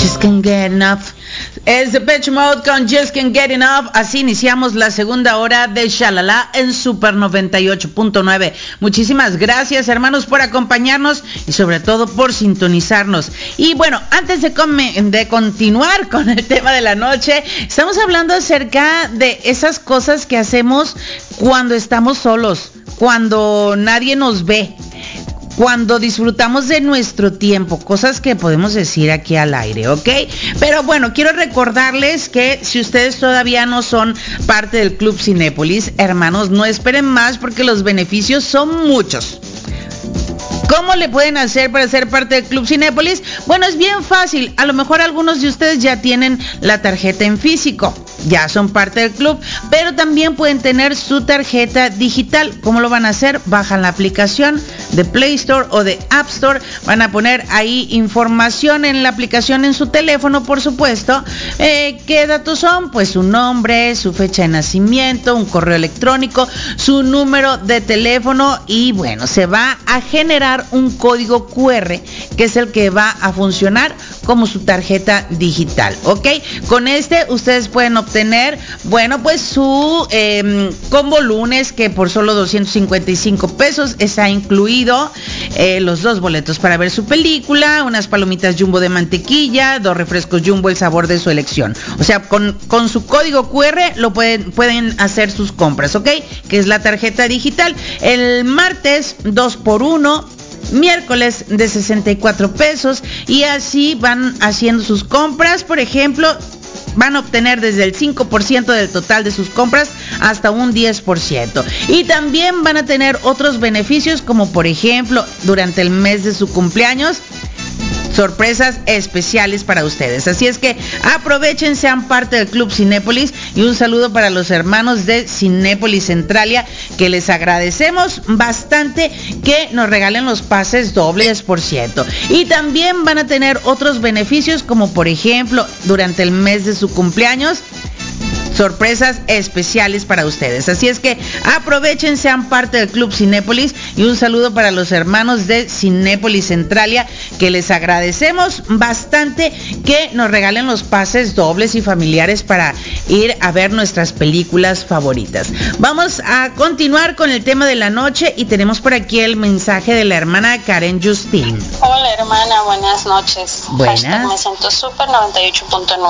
Just Can't Get Enough. Es Depeche Mode con Just Can't Get Enough. Así iniciamos la segunda hora de Shalala en Super 98.9. Muchísimas gracias, hermanos, por acompañarnos y sobre todo por sintonizarnos. Y bueno, antes de continuar con el tema de la noche, estamos hablando acerca de esas cosas que hacemos cuando estamos solos, cuando nadie nos ve, cuando disfrutamos de nuestro tiempo, cosas que podemos decir aquí al aire, ¿ok? Pero bueno, quiero recordarles que si ustedes todavía no son parte del Club Cinépolis, hermanos, no esperen más porque los beneficios son muchos. ¿Cómo le pueden hacer para ser parte del Club Cinépolis? Bueno, es bien fácil. A lo mejor algunos de ustedes ya tienen la tarjeta en físico, ya son parte del club, pero también pueden tener su tarjeta digital. ¿Cómo lo van a hacer? Bajan la aplicación de Play Store o de App Store, van a poner ahí información en la aplicación en su teléfono, por supuesto. ¿Qué datos son? Pues su nombre, su fecha de nacimiento, un correo electrónico, su número de teléfono y bueno, se va a generar un código QR que es el que va a funcionar como su tarjeta digital, ¿ok? Con este ustedes pueden obtener, bueno, pues su combo lunes, que por solo 255 pesos está incluido los 2 boletos para ver su película, unas palomitas Jumbo de mantequilla, 2 refrescos Jumbo, el sabor de su elección. O sea, con su código QR lo pueden hacer sus compras, ¿ok? Que es la tarjeta digital. El martes 2x1, miércoles de 64 pesos y así van haciendo sus compras. Por ejemplo, van a obtener desde el 5% del total de sus compras hasta un 10%. Y también van a tener otros beneficios como por ejemplo, durante el mes de su cumpleaños, sorpresas especiales para ustedes. Así es que aprovechen, sean parte del Club Cinépolis y un saludo para los hermanos de Cinépolis Centralia, que les agradecemos bastante que nos regalen los pases dobles %. Y también van a tener otros beneficios como por ejemplo, durante el mes de su cumpleaños, sorpresas especiales para ustedes. Así es que aprovechen, sean parte del Club Cinépolis y un saludo para los hermanos de Cinépolis Centralia, que les agradecemos bastante que nos regalen los pases dobles y familiares para ir a ver nuestras películas favoritas. Vamos a continuar con el tema de la noche y tenemos por aquí el mensaje de la hermana Karen Justin. Hola hermana, buenas noches. Buenas. Me siento Super 98.9.